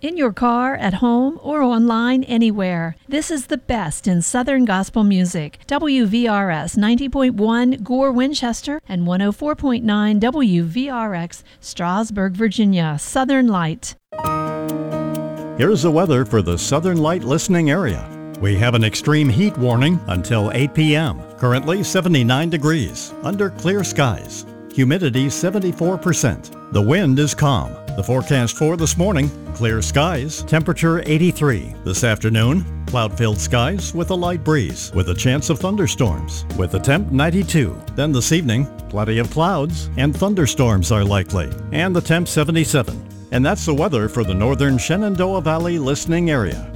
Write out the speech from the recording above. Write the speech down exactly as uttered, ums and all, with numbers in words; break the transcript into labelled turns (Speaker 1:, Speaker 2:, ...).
Speaker 1: In your car, at home, or online anywhere. This is the best in Southern gospel music. W V R S ninety point one Gore, Winchester, and one oh four point nine W V R X Strasburg, Virginia. Southern Light.
Speaker 2: Here's the weather for the Southern Light listening area. We have an extreme heat warning until eight p.m. Currently seventy-nine degrees, under clear skies. Humidity seventy-four percent. The wind is calm. The forecast for this morning, clear skies, temperature eighty-three. This afternoon, cloud-filled skies with a light breeze, with a chance of thunderstorms, with a temp ninety-two. Then this evening, plenty of clouds and thunderstorms are likely, and the temp seventy-seven. And that's the weather for the northern Shenandoah Valley listening area.